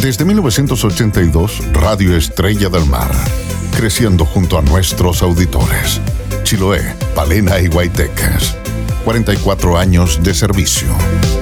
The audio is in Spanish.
Desde 1982, Radio Estrella del Mar, creciendo junto a nuestros auditores. Chiloé, Palena y Guaytecas. 44 años de servicio.